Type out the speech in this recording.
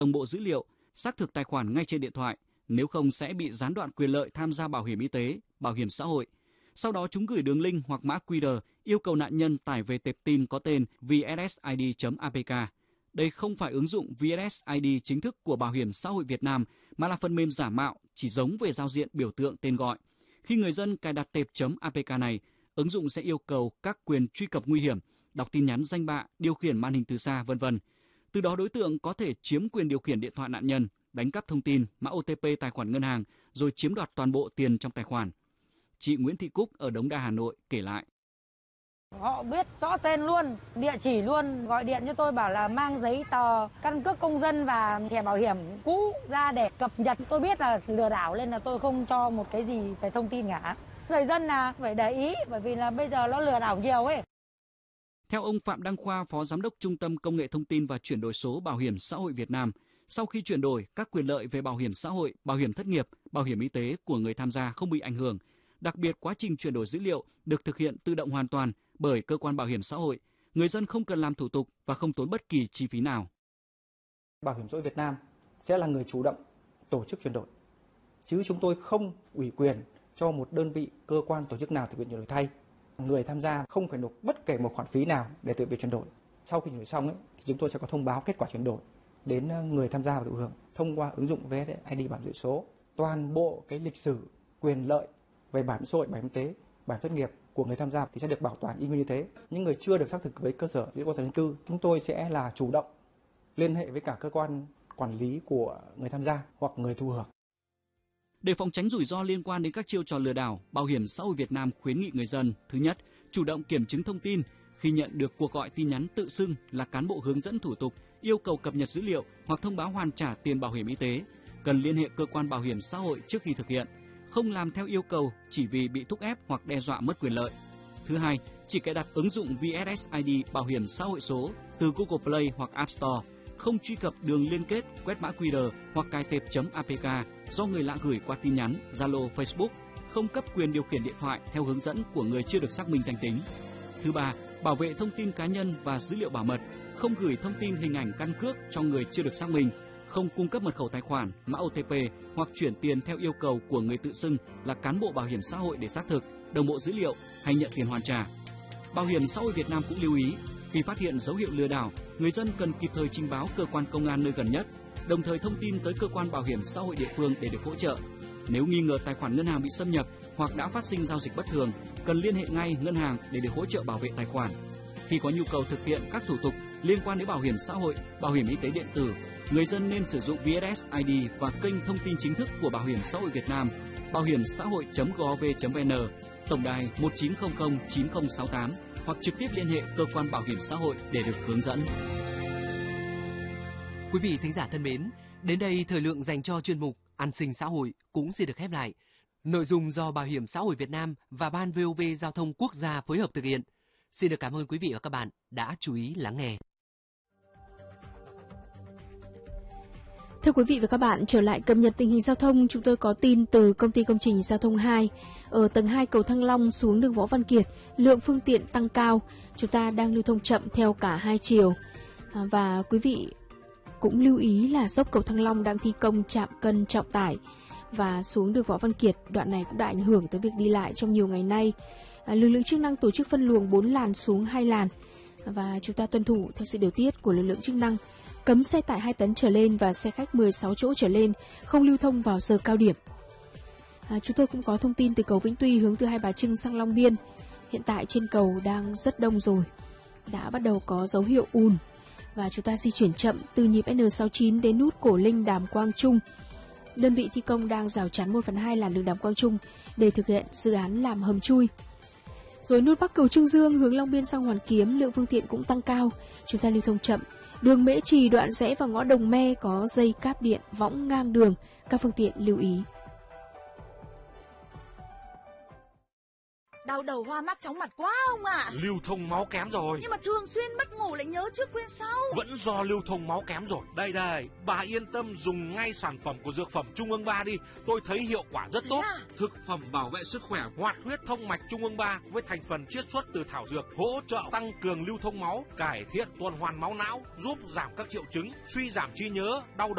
đồng bộ dữ liệu, xác thực tài khoản ngay trên điện thoại, nếu không sẽ bị gián đoạn quyền lợi tham gia bảo hiểm y tế, bảo hiểm xã hội. Sau đó chúng gửi đường link hoặc mã QR yêu cầu nạn nhân tải về tệp tin có tên vssid.apk. Đây không phải ứng dụng vssid chính thức của Bảo hiểm xã hội Việt Nam mà là phần mềm giả mạo chỉ giống về giao diện biểu tượng tên gọi. Khi người dân cài đặt tệp.apk này, ứng dụng sẽ yêu cầu các quyền truy cập nguy hiểm, đọc tin nhắn danh bạ, điều khiển màn hình từ xa, v.v. Từ đó đối tượng có thể chiếm quyền điều khiển điện thoại nạn nhân, đánh cắp thông tin, mã OTP tài khoản ngân hàng rồi chiếm đoạt toàn bộ tiền trong tài khoản. Chị Nguyễn Thị Cúc ở Đống Đa, Hà Nội kể lại. Họ biết rõ tên luôn, địa chỉ luôn, gọi điện cho tôi bảo là mang giấy tờ, căn cước công dân và thẻ bảo hiểm cũ ra để cập nhật. Tôi biết là lừa đảo nên là tôi không cho một cái gì về thông tin cả. Người dân là phải để ý bởi vì là bây giờ nó lừa đảo nhiều ấy. Theo ông Phạm Đăng Khoa, Phó Giám đốc Trung tâm Công nghệ Thông tin và Chuyển đổi số Bảo hiểm xã hội Việt Nam, sau khi chuyển đổi, các quyền lợi về bảo hiểm xã hội, bảo hiểm thất nghiệp, bảo hiểm y tế của người tham gia không bị ảnh hưởng. Đặc biệt, quá trình chuyển đổi dữ liệu được thực hiện tự động hoàn toàn bởi cơ quan bảo hiểm xã hội. Người dân không cần làm thủ tục và không tốn bất kỳ chi phí nào. Bảo hiểm xã hội Việt Nam sẽ là người chủ động tổ chức chuyển đổi, chứ chúng tôi không ủy quyền cho một đơn vị, cơ quan, tổ chức nào thực hiện chuyển đổi thay. Người tham gia không phải nộp bất kể một khoản phí nào để thực hiện chuyển đổi. Sau khi chuyển đổi xong thì chúng tôi sẽ có thông báo kết quả chuyển đổi đến người tham gia và thụ hưởng thông qua ứng dụng VSsid bảo hiểm số. Toàn bộ cái lịch sử quyền lợi về bảo hiểm xã hội, bảo hiểm y tế, bảo hiểm thất nghiệp của người tham gia thì sẽ được bảo toàn y nguyên như thế. Những người chưa được xác thực với cơ sở dữ liệu dân cư, chúng tôi sẽ là chủ động liên hệ với cả cơ quan quản lý của người tham gia hoặc người thụ hưởng. Để phòng tránh rủi ro liên quan đến các chiêu trò lừa đảo, Bảo hiểm xã hội Việt Nam khuyến nghị người dân: thứ nhất, chủ động kiểm chứng thông tin. Khi nhận được cuộc gọi tin nhắn tự xưng là cán bộ hướng dẫn thủ tục, yêu cầu cập nhật dữ liệu hoặc thông báo hoàn trả tiền bảo hiểm y tế, cần liên hệ cơ quan bảo hiểm xã hội trước khi thực hiện, không làm theo yêu cầu chỉ vì bị thúc ép hoặc đe dọa mất quyền lợi. Thứ hai, chỉ cài đặt ứng dụng VSsid bảo hiểm xã hội số từ Google Play hoặc App Store, không truy cập đường liên kết, quét mã QR hoặc cài tệp.apk do người lạ gửi qua tin nhắn, Zalo, Facebook, không cấp quyền điều khiển điện thoại theo hướng dẫn của người chưa được xác minh danh tính. Thứ ba, bảo vệ thông tin cá nhân và dữ liệu bảo mật, không gửi thông tin hình ảnh căn cước cho người chưa được xác minh, không cung cấp mật khẩu tài khoản, mã OTP hoặc chuyển tiền theo yêu cầu của người tự xưng là cán bộ bảo hiểm xã hội để xác thực, đồng bộ dữ liệu hay nhận tiền hoàn trả. Bảo hiểm xã hội Việt Nam cũng lưu ý, khi phát hiện dấu hiệu lừa đảo, người dân cần kịp thời trình báo cơ quan công an nơi gần nhất, đồng thời thông tin tới cơ quan bảo hiểm xã hội địa phương để được hỗ trợ. Nếu nghi ngờ tài khoản ngân hàng bị xâm nhập hoặc đã phát sinh giao dịch bất thường, cần liên hệ ngay ngân hàng để được hỗ trợ bảo vệ tài khoản. Khi có nhu cầu thực hiện các thủ tục liên quan đến bảo hiểm xã hội, bảo hiểm y tế điện tử, người dân nên sử dụng VSsid và kênh thông tin chính thức của Bảo hiểm xã hội Việt Nam, bảo hiểm xã hội.gov.vn, tổng đài 1900 9068 hoặc trực tiếp liên hệ cơ quan bảo hiểm xã hội để được hướng dẫn. Quý vị thính giả thân mến, đến đây thời lượng dành cho chuyên mục An sinh xã hội cũng xin được khép lại. Nội dung do Bảo hiểm xã hội Việt Nam và Ban VOV Giao thông Quốc gia phối hợp thực hiện. Xin được cảm ơn quý vị và các bạn đã chú ý lắng nghe. Thưa quý vị và các bạn, trở lại cập nhật tình hình giao thông, chúng tôi có tin từ Công ty Công trình Giao thông 2. Ở tầng 2 cầu Thăng Long xuống đường Võ Văn Kiệt, lượng phương tiện tăng cao, chúng ta đang lưu thông chậm theo cả hai chiều. Và quý vị cũng lưu ý là dốc cầu Thăng Long đang thi công trạm cân trọng tải, và xuống đường Võ Văn Kiệt, đoạn này cũng đã ảnh hưởng tới việc đi lại trong nhiều ngày nay. Lực lượng chức năng tổ chức phân luồng 4 làn xuống 2 làn, và chúng ta tuân thủ theo sự điều tiết của lực lượng chức năng. Cấm xe tải 2 tấn trở lên và xe khách 16 chỗ trở lên không lưu thông vào giờ cao điểm. Chúng tôi cũng có thông tin từ cầu Vĩnh Tuy hướng từ Hai Bà Trưng sang Long Biên. Hiện tại trên cầu đang rất đông rồi, đã bắt đầu có dấu hiệu ùn, và chúng ta di chuyển chậm từ nhịp N69 đến nút Cổ Linh Đàm Quang Trung. Đơn vị thi công đang rào chắn 1/2 làn đường Đàm Quang Trung để thực hiện dự án làm hầm chui. Rồi nút Bắc cầu Trương Dương hướng Long Biên sang Hoàn Kiếm, lượng phương tiện cũng tăng cao, chúng ta lưu thông chậm. Đường Mễ Trì đoạn rẽ vào ngõ Đồng Me có dây cáp điện võng ngang đường, các phương tiện lưu ý. Đau đầu hoa mắt chóng mặt quá ông ạ. Lưu thông máu kém rồi. Nhưng mà thường xuyên mất ngủ lại nhớ trước quên sau. Vẫn do lưu thông máu kém rồi. Đây, bà yên tâm dùng ngay sản phẩm của Dược phẩm Trung ương 3 đi. Tôi thấy hiệu quả rất tốt. Thực phẩm bảo vệ sức khỏe hoạt huyết thông mạch Trung ương 3 với thành phần chiết xuất từ thảo dược, hỗ trợ tăng cường lưu thông máu, cải thiện tuần hoàn máu não, giúp giảm các triệu chứng suy giảm trí nhớ, đau đầu.